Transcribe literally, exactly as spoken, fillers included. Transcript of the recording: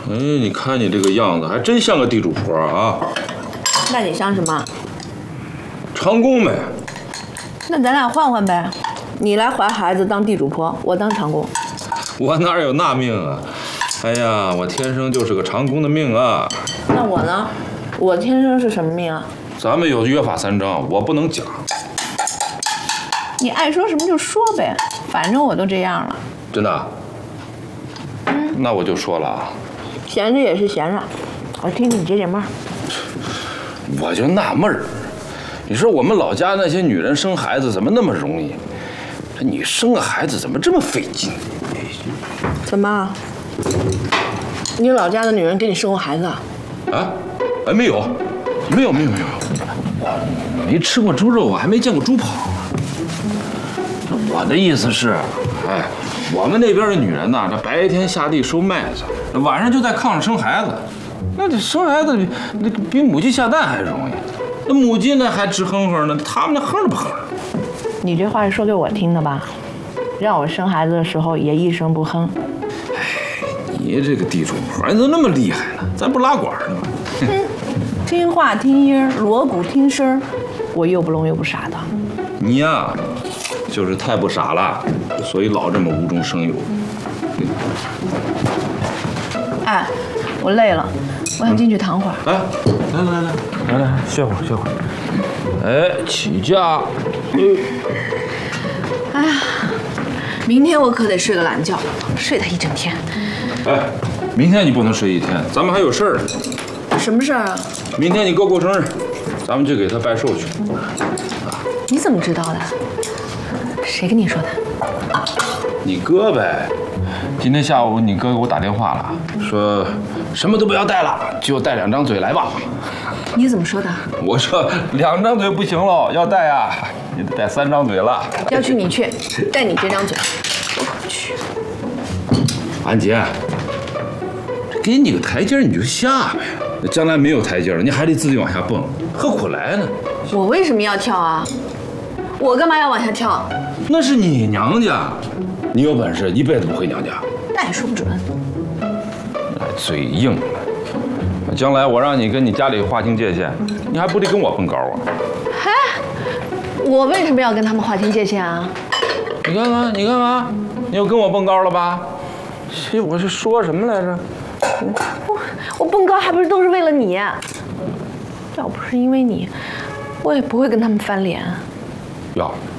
哎，你看你这个样子，还真像个地主婆啊！ 那你像什么？ 长工呗。 那咱俩换换呗，你来怀孩子当地主婆，我当长工。 我哪有那命啊？哎呀，我天生就是个长工的命啊！ 那我呢？我天生是什么命啊？ 咱们有约法三章，我不能讲。 你爱说什么就说呗，反正我都这样了。 真的？嗯，那我就说了啊。 闲着也是闲着，我听听你解解闷儿。 我就纳闷儿，你说我们老家那些女人生孩子怎么那么容易？这你生个孩子怎么这么费劲？ 怎么？你老家的女人给你生过孩子啊？ 啊？哎，没有，没有，没有，没有。我没吃过猪肉，我还没见过猪跑。我的意思是，哎，我们那边的女人呐，这白天下地收麦子，晚上就在炕上生孩子。那这生孩子比那比母鸡下蛋还容易。那母鸡呢还直哼哼呢，他们那哼都不哼。 你这话是说给我听的吧？让我生孩子的时候也一声不哼。 你这个地主婆，你怎么那么厉害呢？咱不拉管呢吗？ 哼，听话听音，锣鼓听声，我又不聋又不傻的。 你呀，就是太不傻了，所以老这么无中生有。 哎，我累了，我想进去躺会儿。 来，来来来来来，歇会儿歇会儿。哎，起驾。 哎呀，明天我可得睡个懒觉，睡他一整天。 哎，明天你不能睡一天，咱们还有事儿。 什么事儿啊？ 明天你哥过生日，咱们去给他拜寿去。 你怎么知道的？谁跟你说的？ 你哥呗。今天下午你哥给我打电话了，说什么都不要带了，就带两张嘴来吧。 你怎么说的？ 我说两张嘴不行喽，要带呀，你得带三张嘴了。 要去你去，带你这张嘴，我可不去。 安杰，给你个台阶你就下呗，将来没有台阶了，你还得自己往下蹦，何苦来呢？ 我为什么要跳啊？我干嘛要往下跳？ 那是你娘家，你有本事一辈子不回娘家。 那也说不准。 嘴硬，将来我让你跟你家里划清界限，你还不得跟我蹦高啊？ 嗨，我为什么要跟他们划清界限啊？ 你看看，你看看，你又跟我蹦高了吧？这我是说什么来着？ 我我蹦高还不是都是为了你？要不是因为你，我也不会跟他们翻脸。 哟，